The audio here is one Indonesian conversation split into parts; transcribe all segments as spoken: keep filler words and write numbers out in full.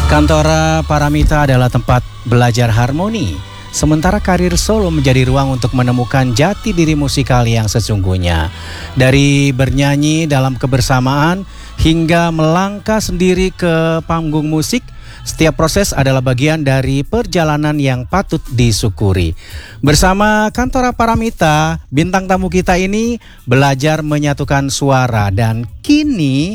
Kantora Paramita adalah tempat belajar harmoni, sementara karir solo menjadi ruang untuk menemukan jati diri musikal yang sesungguhnya. Dari bernyanyi dalam kebersamaan hingga melangkah sendiri ke panggung musik, setiap proses adalah bagian dari perjalanan yang patut disyukuri. Bersama Kantora Paramita, bintang tamu kita ini belajar menyatukan suara dan kini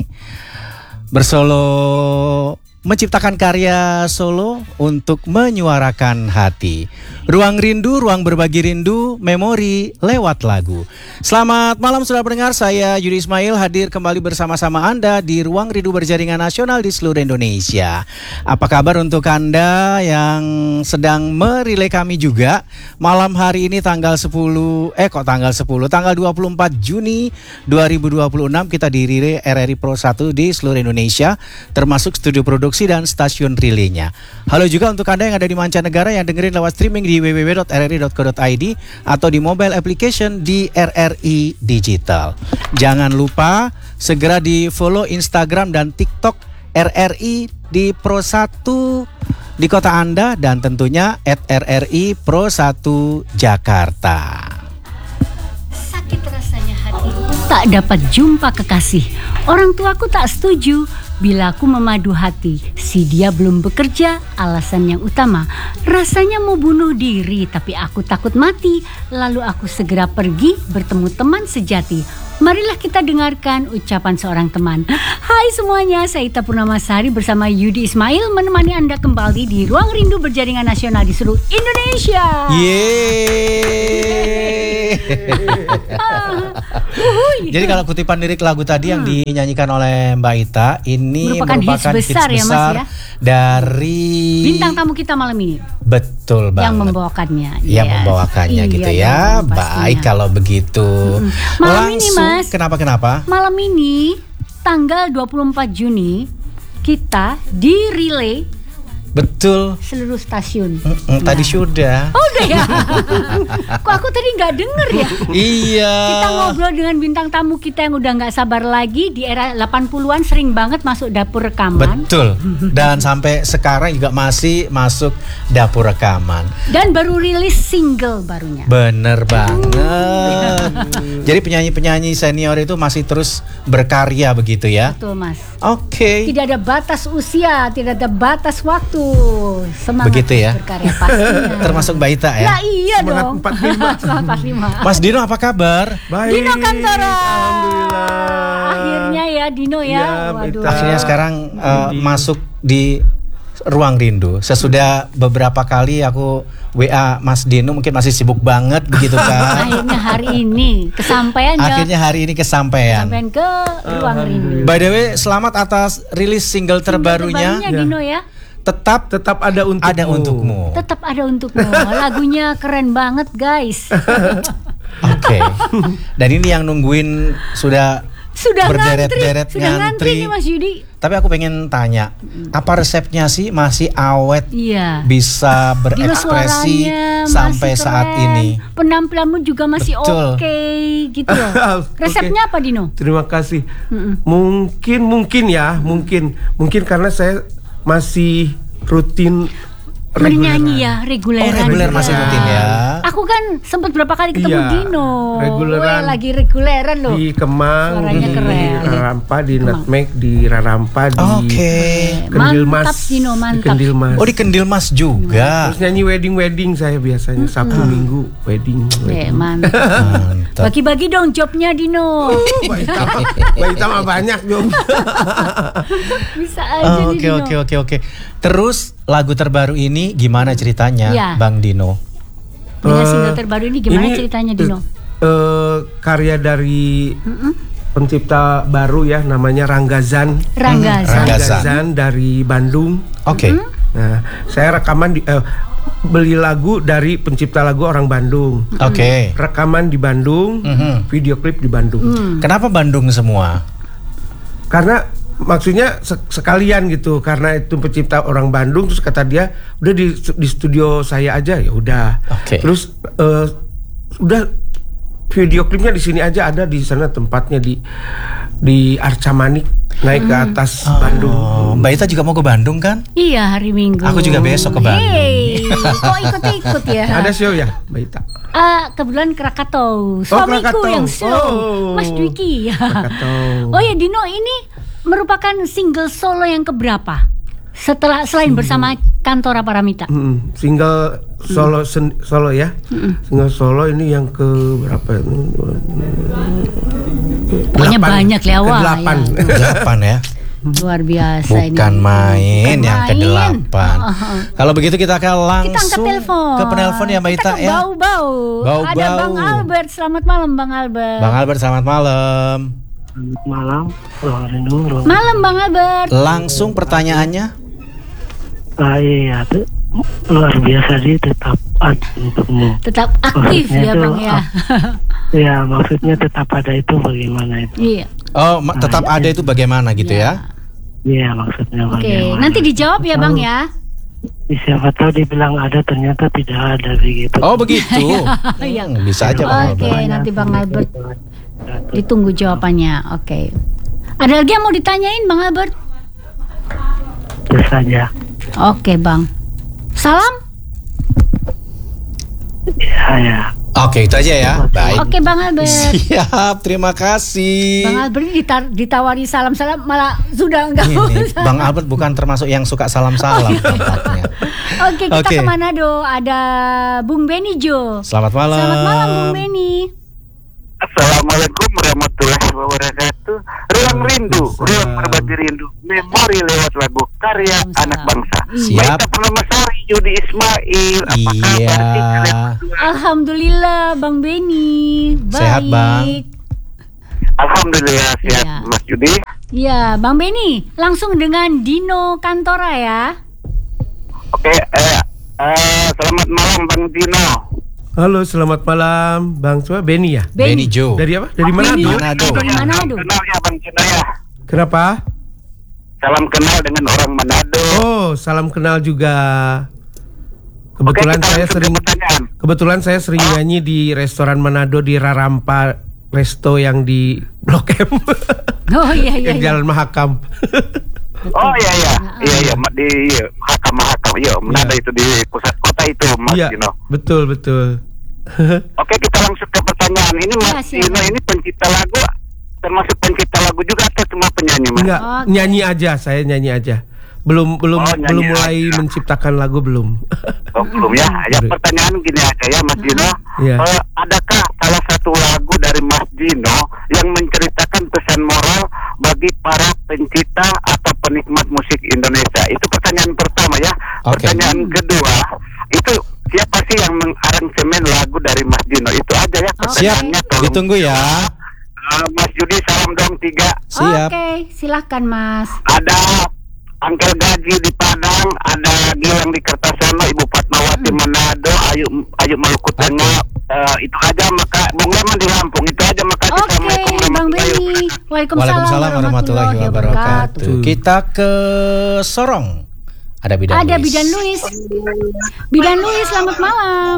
bersolo menciptakan karya solo untuk menyuarakan hati. Ruang rindu, ruang berbagi rindu, memori lewat lagu. Selamat malam saudara pendengar, saya Yudi Ismail hadir kembali bersama-sama Anda di Ruang Rindu Berjaringan Nasional di seluruh Indonesia. Apa kabar untuk Anda yang sedang merilai kami juga? Malam hari ini tanggal sepuluh, eh kok tanggal sepuluh, tanggal dua puluh empat Juni dua ribu dua puluh enam kita dirilai R R I Pro satu di seluruh Indonesia, termasuk studio produksi dan stasiun relaynya. Halo juga untuk Anda yang ada di mancanegara yang dengerin lewat streaming di w w w dot r r i dot co dot i d atau di mobile application di R R I Digital. Jangan lupa segera di follow Instagram dan TikTok R R I di Pro satu di kota Anda dan tentunya at R R I Pro satu Jakarta. Sakit rasanya hati tak dapat jumpa kekasih. Orang tuaku tak setuju bila aku memadu hati. Si dia belum bekerja, alasan yang utama. Rasanya mau bunuh diri, tapi aku takut mati. Lalu aku segera pergi bertemu teman sejati. Marilah kita dengarkan ucapan seorang teman. Hai semuanya, saya Ita Purnamasari bersama Yudi Ismail menemani Anda kembali di Ruang Rindu Berjaringan Nasional di seluruh Indonesia. Yeay. Ah, Jadi kalau kutipan lirik lagu tadi hmm. yang dinyanyikan oleh Mbak Ita ini merupakan, merupakan hits besar, hits ya, besar Mas, ya? Dari bintang tamu kita malam ini. Betul banget. Yang membawakannya. Yang yes. membawakannya iya, gitu iya, ya. dong, Baik kalau begitu. Hmm. Malam Langsung, ini Mas. Kenapa kenapa? Malam ini tanggal dua puluh empat Juni kita di relay. Betul. Seluruh stasiun. Mm-mm, nah. Tadi sudah. Oh udah ya. Kok aku tadi nggak denger ya? Iya. Kita ngobrol dengan bintang tamu kita yang udah nggak sabar lagi di era delapan puluhan sering banget masuk dapur rekaman. Betul. Dan sampai sekarang juga masih masuk dapur rekaman. Dan baru rilis single barunya. Bener banget. Jadi penyanyi-penyanyi senior itu masih terus berkarya begitu ya? Betul Mas. Oke. Okay. Tidak ada batas usia, tidak ada batas waktu. Semangat begitu ya? Berkarya pastinya. Termasuk Mbak Ita ya? Ya iya Semangat dong. empat puluh lima. Semangat empat puluh lima. Mas Dino apa kabar? Baik. Dino Kantora. Alhamdulillah. Akhirnya ya Dino ya. Ya, Waduh. Ita. Akhirnya sekarang uh, masuk di Ruang Rindu. Sesudah beberapa kali aku W A Mas Dino, mungkin masih sibuk banget begitu kan. Akhirnya hari ini kesampaian ya. Akhirnya hari ini kesampaian. Kesampaian ke Ruang Rindu. By the way, selamat atas rilis single terbarunya. Terbarunya Dino ya. Tetap Tetap ada untukmu. ada untukmu. Tetap ada untukmu. Lagunya keren banget guys. Oke. Okay. Dan ini yang nungguin sudah Sudah berderet-deret ngantri, sudah ngantri ngantri nih Mas Yudi. Tapi aku pengen tanya, apa resepnya sih masih awet? Iya. Bisa Dino berekspresi suaranya sampai masih saat keren. ini. Penampilanmu juga masih Betul. oke gitu loh. Resepnya apa Dino? Terima kasih. Mm-mm. Mungkin mungkin ya, mungkin mungkin karena saya masih rutin Bernyanyi ya, reguleran. Oh, reguler juga. masih rutin ya. Aku kan sempat berapa kali ketemu Iya, Dino. reguleran. Weh, lagi reguleran loh. di Kemang, Suaranya di keren. Rarampa, di Kemang. Nutmeg, di Rarampa, di Oke. Kendil Mantap, Mas. Dino, Di mantap. Kendil Mas. Oh, di Kendil Mas juga. Terus nyanyi wedding-wedding saya biasanya Sabtu Minggu wedding. Eh, wedding. mantap. Mantap. Bagi-bagi dong jobnya Dino. Mbak Ita, Mbak Ita mah banyak dong. Bisa aja nih Oke Dino. oke oke oke. Terus lagu terbaru ini gimana ceritanya, Ya. Bang Dino? Dengan Eh, single terbaru ini gimana ini, ceritanya Dino? eh, karya dari pencipta baru ya, namanya Ranggazan. Ranggazan. Ranggazan. Ranggazan dari Bandung. Oke. Nah, saya rekaman di eh, beli lagu dari pencipta lagu orang Bandung. Oke. Rekaman di Bandung, Mhm. video klip di Bandung. Kenapa Bandung semua? Karena maksudnya sek- sekalian gitu, karena itu pencipta orang Bandung, terus kata dia udah di, di studio saya aja, ya udah. Oke. Terus eh, udah video klipnya di sini aja ada, di sana tempatnya di di Arca Manik, naik ke atas Oh, Bandung. Mbak Ita juga mau ke Bandung kan? Iya, hari Minggu. Aku juga besok ke Bandung. Hey, kok ikut-ikut ya? Ada show ya, Mbak Ita? Ah, kebetulan Krakatau, suamiku Krakatau. yang show, Oh. Mas Dwiki. Krakatau. Oh ya, Dino, ini merupakan single solo yang keberapa? Setelah selain bersama Kantora Paramita. Mm, single solo sen- solo ya, single solo ini yang ke berapa? Pokoknya Delapan. banyak lewat. Kedelapan. Ya. Delapan ya. Luar biasa ini. Bukan main Bukan yang main. kedelapan. Oh, oh. Kalau begitu kita akan Kita angkat langsung telepon. ke penelpon ya Mbak Kita Ita ke ya. Bau-bau. Bau-bau. Ada Bang Albert. Selamat malam Bang Albert. Bang Albert selamat malam. Malam, ruang rindu, ruang Malam Bang Albert. Langsung pertanyaannya. ah, iya, tuh, luar biasa sih, tetap ada untukmu. Tetap aktif Maksudnya ya itu, Bang ya. ah, Ya, maksudnya tetap ada itu bagaimana itu? Iya. Oh, ma- tetap ada itu bagaimana gitu ya? Iya, maksudnya Oke, bagaimana? nanti dijawab ya Bang ya. Siapa tahu dibilang ada, ternyata tidak ada begitu. Oh begitu. Iya. Hmm, bisa aja Bang Oke, Albert. nanti Bang Albert ditunggu jawabannya. Oke. Ada lagi yang mau ditanyain Bang Albert? Itu saja. Oke Bang. Salam. Ya, ya. Oke itu aja ya. Baik. Oke Bang Albert. Siap, terima kasih. Bang Albert ini ditar- ditawari salam-salam malah sudah enggak Ini usah. Bang Albert bukan termasuk yang suka salam-salam tampaknya. Oke, kita Oke. ke Manado. Ada Bung Beni Jo. Selamat malam. Selamat malam Bung Beni. Assalamualaikum warahmatullahi wabarakatuh. Ruang rindu, ruang berbagi rindu, memori lewat lagu karya Waalaikumsalam. anak bangsa. Siap. Baik, Permamasari, Yudi Ismail. Apa Iya. kabar sih kalian berdua? Alhamdulillah Bang Beni. Baik. Sehat, Bang. Alhamdulillah sehat, Iya. Mas Yudi. Ya, Bang Beni, langsung dengan Dino Kantora ya. Oke, eh, eh, selamat malam Bang Dino. Halo, selamat malam, Bang. Coba Beni ya? Beni Jo. Dari apa? Dari Oh, mana? Beni. Manado. Dari Manado. Salam kenal ya Bang Dino ya. Kenapa? Salam kenal dengan orang Manado. Oh, salam kenal juga. Kebetulan Oke, kita saya langsung ke sering pertanyaan. kebetulan saya sering nyanyi di restoran Manado di Rarampa Resto yang di Blok M. Oh iya iya. yang iya. Jalan Mahakam. Oh iya iya, iya iya Ma- di iya, Mahakam Mahakam, iya Manado Iya. itu di pusat kota itu Mas Iya, Dino. betul betul. Oke, kita langsung ke pertanyaan. Ini Mas Ya, siap. Dino ini pencipta lagu, termasuk pencipta lagu juga atau cuma penyanyi Mas? Enggak, Oke. nyanyi aja, saya nyanyi aja. Belum belum Oh, nyanyi belum mulai aja. menciptakan lagu belum. Oh, belum ya. Ya Baru. pertanyaan gini aja ya Mas Dino. Iya. Eh, adakah salah satu lagu dari Mas Dino yang menceritakan pesan moral bagi para pencipta atau penikmat musik Indonesia? Itu pertanyaan pertama ya. Oke. Pertanyaan kedua, itu siapa sih yang mengaransemen lagu dari Mas Dino? Itu aja ya Siap, pertanyaannya. tolong. ditunggu ya. Eh, Mas Yudi salam dong tiga. Siap. Oke, silahkan Mas. Ada Angkel Gaji di Padang, ada Gilang di Kertasono, Ibu Fatmawati Manado, Ayu Ayu Maluku Tengah. Eh, itu aja, maka Bung Leman di Lampung. Itu aja, makasih. Oke, Assalamualaikum Bang warahmatullahi Beni. wabarakatuh. Waalaikumsalam, Waalaikumsalam warahmatullahi wabarakatuh. wabarakatuh. Kita ke Sorong. Ada Bidan Ada Luis. Bidan Luis. Bidan Luis, selamat malam.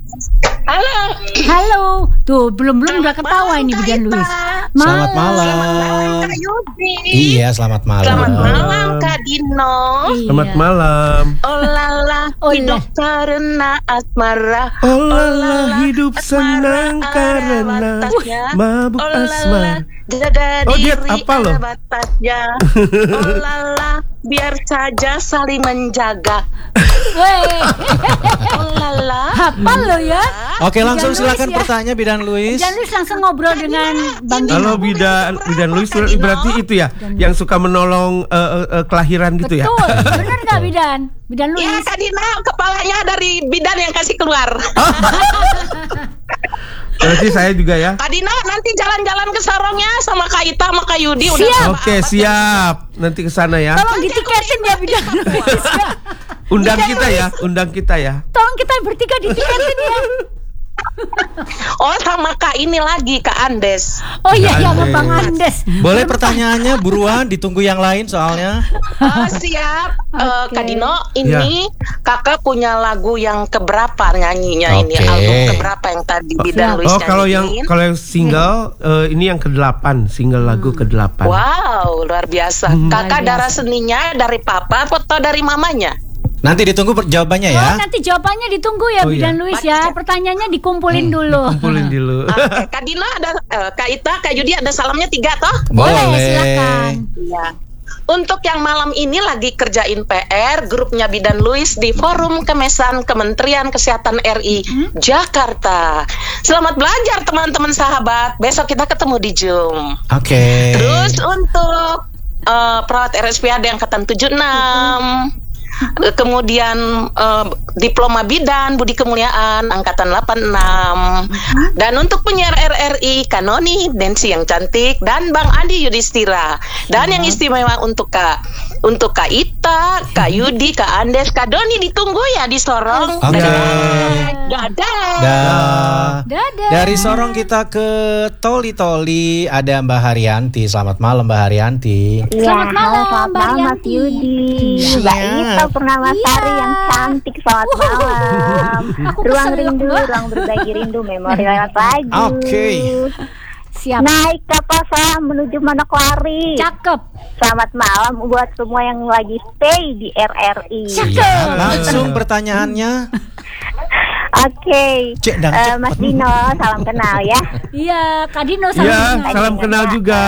Halo. Halo. Tuh, belum-belum udah ketawa ini Bidan Luis. Selamat malam. Kak Yudi. Iya, selamat malam. Selamat malam Kak Dino. Selamat Iya. malam. Oh lala, Oh, hidup lah. karena asmara. Oh lala, hidup senang karena mabuk Oh lala, asmara. jaga Oh, dia diri apa loh? ada batasnya. Oh lala, biar saja saling menjaga. Weh, Oh lala. hafal lo ya. Oke, langsung Bidan Luis silakan ya. pertanyaan Bidan Luis. Bidan Luis langsung ngobrol dengan Bang Dino. Halo Bidan, Bidan Luis berarti itu ya yang suka menolong eh, eh, eh, kelahiran gitu ya. Betul, benar nggak Bidan? Bidan Ya Luis. Kak Dino, kepalanya dari bidan yang kasih keluar. Berarti saya juga ya. Kak Dino nanti jalan-jalan ke Sorongnya sama Kak Ita sama Kak Yudi. Udah Siap. sama Oke, Abad. siap. Nanti ke sana ya. Tolong ditiketin ya Bidan Luis. Undang kita ya, undang kita ya. Tolong kita bertiga ditiketin ya. Oh, sama Kak ini lagi, Kak Andes. Oh iya, ya Andes. Bang Andes. Boleh pertanyaannya buruan, ditunggu yang lain soalnya. Oh, siap. Eh, Kak Dino, ini Kakak punya lagu yang keberapa nyanyinya ini? Oke. Album keberapa yang tadi Bidan Luis Oh, kalau yang nyanyiin? kalau yang single eh, ini yang kedelapan, single lagu kedelapan. Wow, luar biasa. Hmm. Kakak Luar biasa. darah seninya dari papa atau dari mamanya? Nanti ditunggu per- jawabannya Oh, ya. nanti jawabannya ditunggu ya Oh, Bidan iya. Luis ya. Pertanyaannya dikumpulin dulu. Kumpulin dulu. Oke, Kak Dino ada, eh, Kak Ita, Kak Yudi ada salamnya tiga toh? Boleh, silakan. Iya. Untuk yang malam ini lagi kerjain P R, grupnya Bidan Luis di Forum Kemesan Kementerian Kesehatan R I Jakarta. Selamat belajar teman-teman sahabat. Besok kita ketemu di Zoom. Oke. Terus untuk eh, perawat R S P A D angkatan tujuh puluh enam, eh, kemudian eh, diploma bidan Budi Kemuliaan angkatan delapan puluh enam, dan untuk penyiar R R I Kanoni Densi yang cantik dan Bang Andi Yudhistira, dan yang istimewa untuk Kak untuk Kak Ita, Kak Yudi, Kak Andes, Kak Doni ditunggu ya di Sorong. Oke. Dadah. Dah. Dadah. Dari Sorong kita ke Toli Toli, ada Mbak Haryanti. Selamat malam Mbak Haryanti. Selamat malam, halo, selamat Mbak malam Mas Yanti. Yudi, Iya. Mbak Ita Purnamasari Iya. yang cantik, selamat malam. Aku Ruang kesel, rindu, Mbak. ruang berbagi rindu, memori lewat lagu. Oke. Siap. Naik kapal selam menuju Manokwari. Cakep. Selamat malam buat semua yang lagi stay di R R I. Iya. Langsung pertanyaannya. Oke, Cek, dang, Eh, cek. Mas Dino, salam kenal ya. Iya, Kak Dino salam Ya, kenal. salam kenal juga.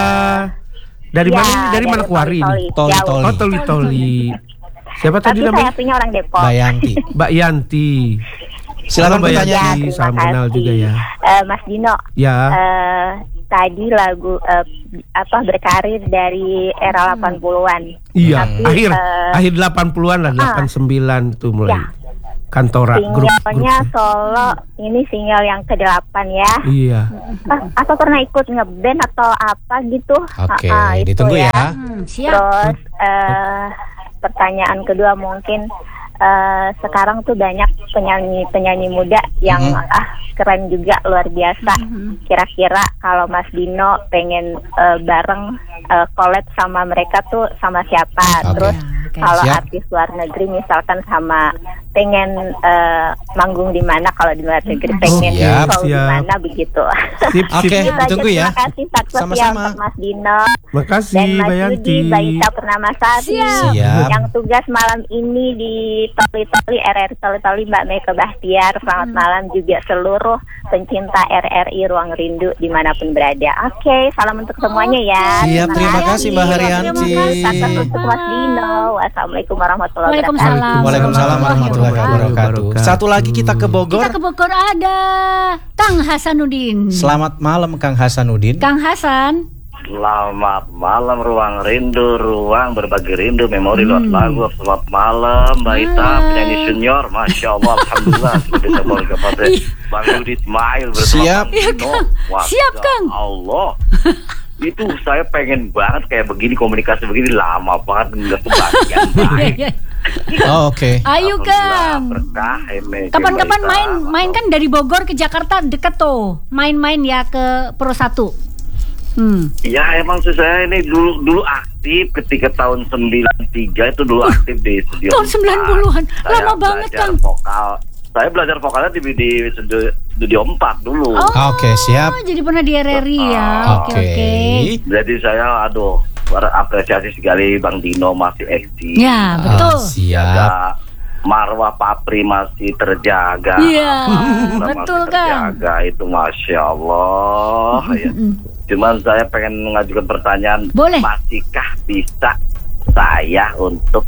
Dari Ya, mana ini? Dari Manokwari ini? Toli, Toli, jauh. Toli. Oh, Toli Toli. Siapa Tapi tadi saya namanya? aslinya orang Depok. Mbak Yanti. Mbak Yanti. Silakan Halo, Mbak bertanya. Ya, Yanti. terima Salam kenal kasih. juga ya. Eh, Mas Dino, Ya. eh, tadi lagu eh, apa berkarir dari era delapan puluhan. Iya, Tapi, akhir eh, akhir delapan puluhan lah, delapan puluh sembilan tuh mulai. Ya. Kantora grup. Singlenya grup. solo ini single yang kedelapan ya. Iya. Ah, atau pernah ikut ngeband atau apa gitu? Oke, Ah, ah, itu ditunggu ya. Hmm, siap. Terus eh, pertanyaan kedua mungkin eh, sekarang tuh banyak penyanyi-penyanyi muda yang Mhm. ah keren juga, luar biasa. Kira-kira kalau Mas Dino pengen eh, bareng eh, collab sama mereka tuh sama siapa? Oke. Terus Oke. kalau Siap. artis luar negeri misalkan sama pengen eh, manggung di mana, kalau di luar negeri pengen Siap, show di siap. mana begitu. Sip, Oke, sip. Itu aja, ditunggu ya. Terima kasih sukses ya Sama-sama. untuk Mas Dino Makasih dan Mas Mbak Yanti. Yudi, Mbak Ita Purnamasari Siap. Siap. yang tugas malam ini di Toli-Toli R R I Toli-Toli, Mbak Meka Bahtiar. Selamat malam juga seluruh pencinta R R I Ruang Rindu dimanapun berada. Oke, salam untuk semuanya ya. Siap, terima kasih, Mbak Haryanti. Sukses untuk Mas Dino. Wassalamualaikum warahmatullahi wabarakatuh. Waalaikumsalam. Waalaikumsalam warahmatullahi wabarakatuh. Satu lagi kita ke Bogor. Kita ke Bogor ada Kang Hasanuddin. Selamat malam Kang Hasanuddin. Kang Hasan. Selamat malam Ruang Rindu, ruang berbagi rindu, memori lewat lagu. Selamat malam Mbak Ita, penyanyi senior, masya Allah, alhamdulillah sudah bisa bawa kepada Bang Yudi Ismail bersama Siap. Bang Iya, Dino. Kang. Wah, Siap, Kang. Allah, itu saya pengen banget kayak begini, komunikasi begini lama banget nggak kebagian baik. Oh, oke. Ayo Kang. Berkah ini. Kapan-kapan Mbak Ita. main main kan dari Bogor ke Jakarta deket tuh. Main-main ya ke Pro satu. Hmm. Ya emang sih saya ini dulu dulu aktif ketika tahun sembilan tiga itu dulu aktif di studio. Tahun sembilan puluhan. Saya Lama banget, belajar Kang. Vokal. Saya belajar vokalnya di, di studio, studio empat dulu. Oh, Oke, siap. jadi pernah di R R I ya. Oke Oke. oke. Jadi saya aduh berapresiasi sekali Bang Dino masih eksis. Ya, betul. Ah, siap. Ada marwah Papri masih terjaga. Iya, Alhamdulillah betul, masih Kang. terjaga, itu masya Allah. Ya. Cuman saya pengen mengajukan pertanyaan, Boleh. masihkah bisa saya untuk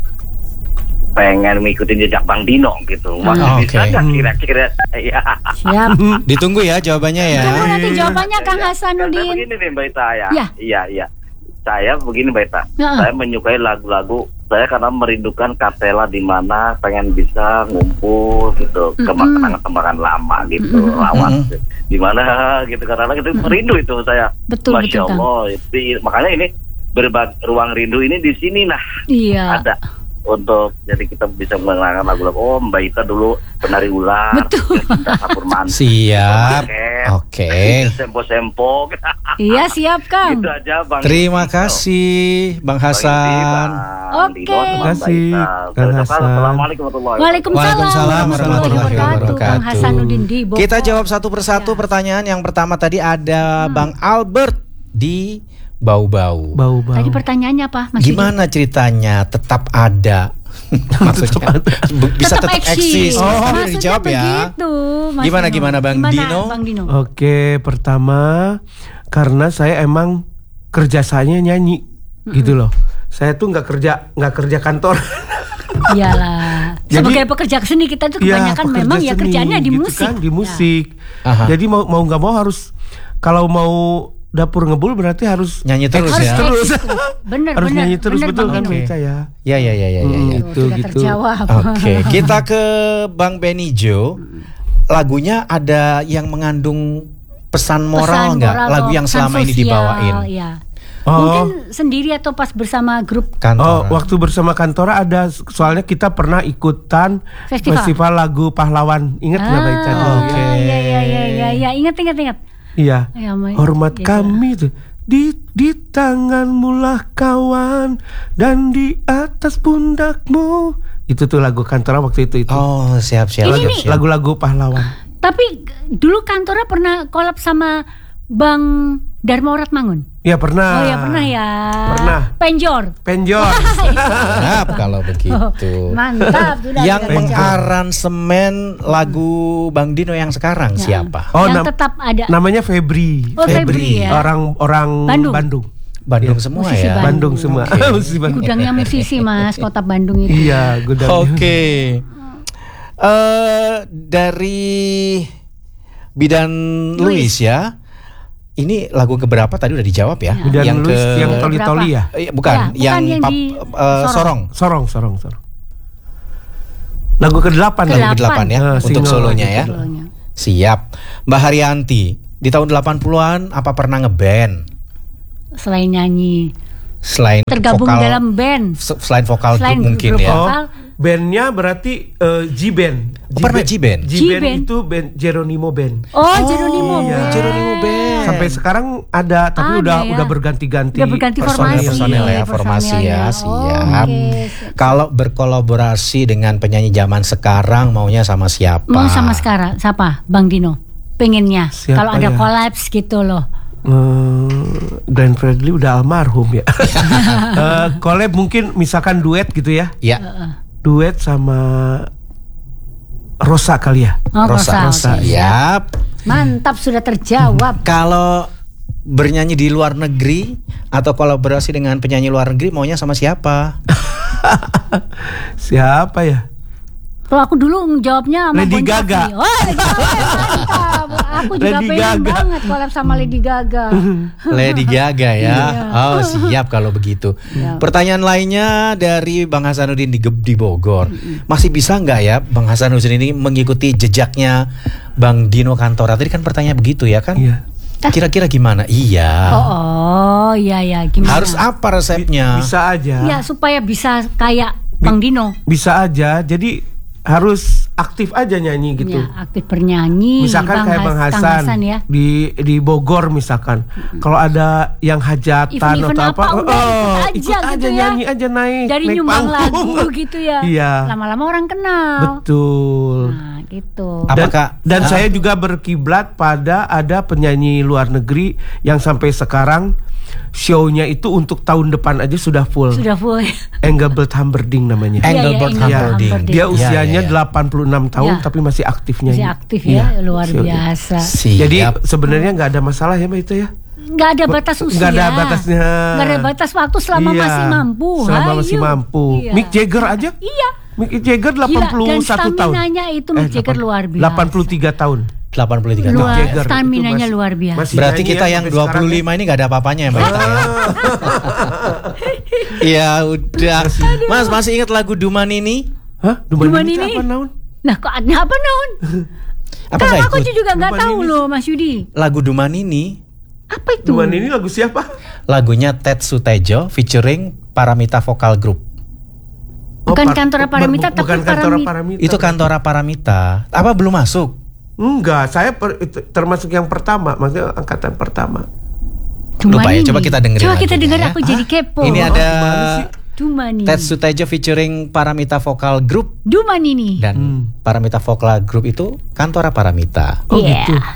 pengen ngikutin jejak Bang Dino gitu? Masih Ah, bisa oke. nggak kira-kira saya? Siap. Ditunggu ya jawabannya ya. Tunggu nanti jawabannya Kang Ya, Hasanuddin. karena begini nih Mbak Ita ya. Ya. Iya, iya. Saya begini Mbak Ita. Ya. Saya menyukai lagu-lagu saya karena merindukan kapela di mana pengen bisa ngumpul gitu, Mm-mm. kenangan-kenangan lama gitu, Mm-mm. lawan Mm-mm. di mana gitu karena itu merindu itu saya. Betul, Masya betul, Kang. Allah. Itu, makanya ini berbagi ruang rindu ini di sini nah Iya. ada. untuk jadi kita bisa mengenalkan lagu-lagu. Oh, Mbak Ita dulu penari ular. Betul. Kita sapur mantu. Siap. Paket, Oke. Sempo-sempo. Iya, siap Kang. Gitu aja Bang. Terima kasih Bang Hasan. Oke. Terima kasih, Kang Hasan. Assalamualaikum warahmatullahi wabarakatuh. Waalaikumsalam warahmatullahi wabarakatuh. Kang Hasanuddin di Bogor. Kita jawab satu persatu Ya. pertanyaan. Yang pertama tadi ada Bang Albert di Bau-Bau. Bau-bau. Tadi pertanyaannya apa, Mas Yudi? Gimana ceritanya tetap ada? Maksudnya bisa tetap eksis. Oh, Oh, maksudnya dijawab ya. begitu, Mas Gimana Dino. gimana Bang Gimana, Dino? Bang Dino? Oke, pertama karena saya emang kerjasanya nyanyi gitu loh. Saya tuh nggak kerja nggak kerja kantor. Iyalah. Jadi- Sebagai pekerja seni kita tuh Iya, kebanyakan pekerja memang ya seni, kerjaannya di gitu musik. kan, di musik. Aha. Jadi mau mau nggak mau harus kalau mau dapur ngebul berarti harus Nyanyi terus eksis ya. terus. Bener, harus bener, nyanyi terus bener, betul Bang kan Dino. Mika ya. Ya ya ya ya ya. Hmm, ya. itu Sudah gitu. terjawab. Oke, kita ke Bang Benny Jo. Lagunya ada yang mengandung pesan moral Pesan nggak? moral Lagu atau yang pesan selama ini sosial, dibawain ya. Oh. Mungkin sendiri atau pas bersama grup kantor. Oh, waktu bersama Kantora ada soalnya kita pernah ikutan Festival. festival lagu pahlawan. Ingat nggak Mbak Ica dulu? Oke. Ah, iya iya iya iya ya. Ingat ingat ingat. Iya. Ya, Mbak. Hormat Gitu. kami tuh di di tanganmu lah kawan dan di atas pundakmu. Itu tuh lagu Kantora waktu itu itu. Oh, siap siap. Ini siap, nih. siap. Lagu-lagu pahlawan. Tapi dulu Kantora pernah collab sama Bang Dharma Oratmangun. Ya pernah. Oh ya pernah ya. Pernah. Penjor. Penjor. Siap kalau begitu. Mantap sudah. Yang sudah terjawab. mengaransemen lagu Bang Dino yang sekarang Ya. siapa? Oh, yang nam- tetap ada. namanya Febri. Oh, Febri ya. Orang orang Bandung. Bandung. Bandung Ya. semua Musisi ya. Bandung. Bandung semua. Oke. Musisi Bandung. Gudangnya musisi Mas, kota Bandung itu. Iya, gudangnya. Oke. Eh dari Bidan Luis ya. Ini lagu keberapa tadi udah dijawab ya? Bidan yang Luis, ke yang toli-toli ya? Eh, bukan, Ya, bukan yang, yang pap, di eh, sorong. Sorong. Sorong, sorong, sorong. Lagu kedelapan. Lagu Kedelapan. kedelapan ya Eh, untuk single solonya lagu ya. Solonya. Siap. Mbak Haryanti, di tahun delapan puluhan apa pernah ngeband Selain nyanyi, selain tergabung vokal dalam band. se- selain vokal Selain grup mungkin grup ya. Oh, vokal. bandnya berarti eh, G-Band. Oh, pernah G-Band? G-Band G-Band. itu band Geronimo Band. Oh, Jeronimo. iya. Band. Jeronimo Band. Sampai sekarang ada, tapi Ada udah ya. udah berganti-ganti. Udah berganti personel. formasi. personel ya, formasi ya, Personelnya. siap. Oh, oke. Kalau berkolaborasi dengan penyanyi zaman sekarang maunya sama siapa? Mau sama sekarang siapa? Bang Dino. Pengennya Siapa kalau ada ya? collabs gitu loh. Eh, Glenn Fredly udah almarhum ya. Eh, collab mungkin misalkan duet gitu ya. Ya, Duet sama Rosa kali ya. Oh, Rosa. Rosa, oke. Siap. Mantap sudah terjawab. Kalau bernyanyi di luar negeri atau kolaborasi dengan penyanyi luar negeri maunya sama siapa? Siapa ya? Kalau aku dulu jawabnya sama Lady Bon Jovi. Gaga. Oh, Lady Gaga. Mantap. Aku juga Lady pengen Gaga. banget collab sama Lady Gaga. Lady Gaga ya. Iya. Oh, siap kalau begitu. Pertanyaan lainnya dari Bang Hasanuddin di, Ge- di Bogor. Masih bisa nggak ya Bang Hasanuddin ini mengikuti jejaknya Bang Dino Kantora? Tadi kan pertanyaan begitu ya kan? Iya. Kira-kira gimana? Iya. Oh, oh, iya ya, gimana? Harus apa resepnya? Bisa aja. Ya supaya bisa kayak Bang Dino. Bisa aja. Jadi harus aktif aja nyanyi gitu. Ya, aktif bernyanyi. Misalkan kayak Bang Kang Hasan, Hasan ya. di di Bogor misalkan. Kalau ada yang hajatan Event-event atau apa, apa, udah oh, ikut aja ikut aja gitu ya. nyanyi aja naik. Dari naik nyumbang panggung. lagu gitu ya. Iya. Lama-lama orang kenal. Betul. Nah, gitu. Dan, Apakah dan Ah. saya juga berkiblat pada ada penyanyi luar negeri yang sampai sekarang show-nya itu untuk tahun depan aja sudah full. Sudah full. Engelbert Humperdinck namanya. Iya, iya, Engelbert Engelbert Humperdinck. Humperdinck. Dia Ya, usianya ya, ya. delapan puluh enam tahun Ya. tapi masih aktif nyanyi. Masih aktif Iya, ya, luar show-nya. biasa. Siap. Jadi sebenarnya nggak ada masalah ya Mbak itu ya. Nggak ada batas usia. Nggak ada batasnya. Nggak ada batas waktu selama Iya, masih mampu. Selama Hayu. masih mampu. Iya. Mick Jagger aja. Iya. Mick Jagger delapan puluh satu dan tahun. staminanya itu Mick Jagger luar biasa. delapan puluh tiga tahun. delapan puluh tiga Luar, tahun. Jagger itu staminanya masih- luar biasa. masih Berarti nyanyi kita ya yang sampai dua puluh lima sekarang ini nggak ada apa-apanya ya Mbak Ita ya? Iya udah. Mas masih ingat lagu Duman ini? ya. Hah? Duman, Duman ini ini? apa naon? Nah, kok ada apa naon? Apa Kan nggak aku ikut? juga nggak Duman tahu ini. loh, Mas Yudi. Lagu Duman ini Apa itu? Duman ini lagu siapa? lagunya Ted Sutejo featuring Paramita Vocal Group. Bukan par- Kantora Paramita, bu- tapi bukan Kantora Paramita. Paramita. Itu Kantora Paramita. Apa belum masuk? Enggak, saya per- itu termasuk yang pertama, maksudnya angkatan pertama. Cuman Lupa ya, ini. coba kita dengerin Coba kita lagunya dengar, ya. aku jadi kepo. Ini ada gimana sih? Duman ini. Ted Sutejo featuring Paramita Vokal Group Duman ini. dan Paramita Vokal Group itu Kantora Paramita. Oh Yeah. gitu.